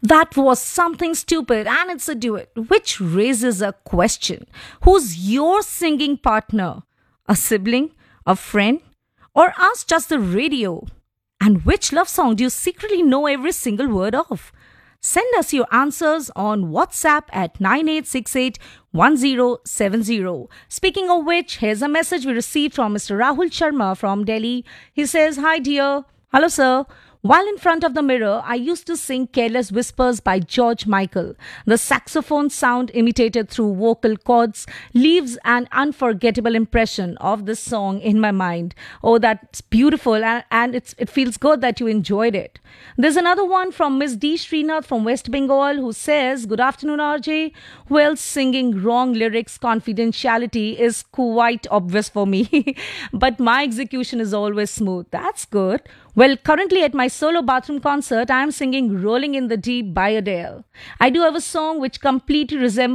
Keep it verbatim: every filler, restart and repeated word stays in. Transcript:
That was something stupid, and it's a duet, which raises a question. Who's your singing partner? A sibling? A friend? Or us just the radio? And which love song do you secretly know every single word of? Send us your answers on WhatsApp at nine eight six eight one zero seven zero. Speaking of which, here's a message we received from Mister Rahul Sharma from Delhi. He says, "Hi dear. Hello sir. While in front of the mirror, I used to sing Careless Whispers by George Michael. The saxophone sound imitated through vocal cords leaves an unforgettable impression of this song in my mind." Oh, that's beautiful, and, and it's, it feels good that you enjoyed it. There's another one from Miss D. Srinath from West Bengal who says, "Good afternoon, R J. Well, singing wrong lyrics confidentiality is quite obvious for me, but my execution is always smooth. That's good. Well, currently at my solo bathroom concert, I am singing Rolling in the Deep by Adele. I do have a song which completely resembles